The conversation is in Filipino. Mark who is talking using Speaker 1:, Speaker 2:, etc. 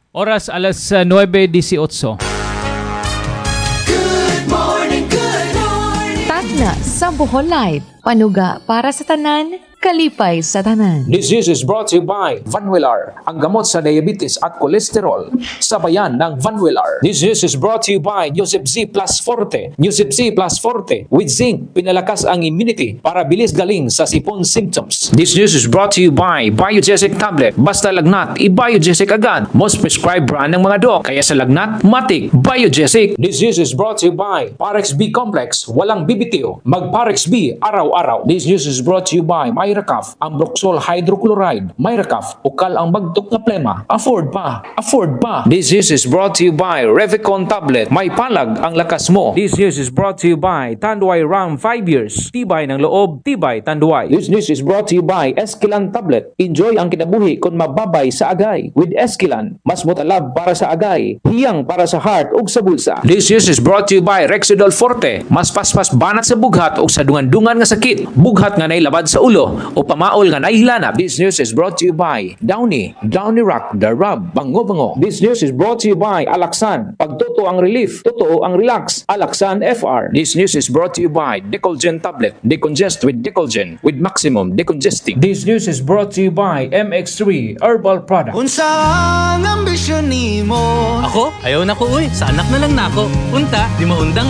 Speaker 1: Oras alas 9:18.
Speaker 2: Tagna sa Bohol Live. Panuga para sa tanan, kalipay sa tanan.
Speaker 3: This news is brought to you by Vanwillar, ang gamot sa diabetes at kolesterol. Sabayan ng Vanwillar. This news is brought to you by Nusip Z Plus Forte. Nusip Z Plus Forte with zinc, pinalakas ang immunity para bilis galing sa sipon symptoms. This news is brought to you by Biogesic Tablet. Basta lagnat, i-Biogesic agad. Most prescribed brand ng mga doc. Kaya sa lagnat, matik, Biogesic. This news is brought to you by Parex B Complex. Walang bibitiw. Mag Parex B araw-araw. This news is brought to you by Myracaf, ang Broxol Hydrochloride. Myracaf, ukal ang bagtok na plema. Afford pa. Afford pa. This news is brought to you by Revicon Tablet. May palag ang lakas mo. This news is brought to you by Tanduay Ram 5 years. Tibay ng loob, tibay Tanduay. This news is brought to you by Esquilan Tablet. Enjoy ang kinabuhi kung mababay sa agay. With Esquilan, mas mutalab para sa agay, hiyang para sa heart ug sa bulsa. This news is brought to you by Rexidol Forte. Mas paspas banat sa bughat ug sa dungan-dungan nga sakit. Bughat nga nailabad sa ulo o pamaol nga nahihilanap. This news is brought to you by Downy Rock, The Rub, Bango. This news is brought to you by Alaxan. Pag totoo ang relief, totoo ang relax. Alaxan FR. This news is brought to you by Decolgen Tablet. Decongest with Decolgen with maximum decongesting. This news is brought to you by MX3 Herbal Product.
Speaker 4: Unsa ang ambisyon nimo?
Speaker 5: Ako? Ayaw na ko uy. Sa anak na lang nako. Unta, di maundang